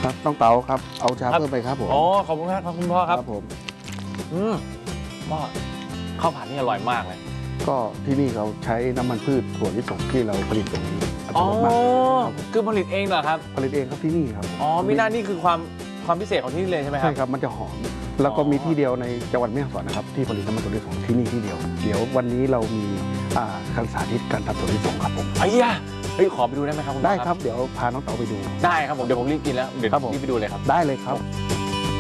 ครับน้องเต๋าครับเอาชาเพิ่มไปครับผมอ๋อขอบคุณครับคุณพ่อครับผมพ่อข้าวผัดนี่อร่อยมากเลยก็ที่นี่เขาใช้น้ำมันพืชถั่วลิสงที่เราผลิตตรงนี้อัตอ๋อโนมัติครับคือผลิตเองเหรอครับผลิตเองครับที่นี่ครับอ๋อมิน่านี่คือความพิเศษของที่นี่เลยใช่ไหมครัใช่บครับมันจะหอมแล้วก็มีที่เดียวในจังหวัดแม่ฮ่องสอนนะครับที่ผลิตน้ำมันถั่วลิสงที่นี่ที่เดียวเดี๋ยววันนี้เรามีการสาธิตการทำถั่วลิสงครับผมไอ้ยะเฮ้ยขอไปดูได้ไหมครับคุณพ่อได้ครับเดี๋ยวพาน้องเต๋าไปดูได้ครับผมเดี๋ยวผมรีบกินแล้วเดี๋ยวครับผมรีบไปดูเลยครับได้เลยครับ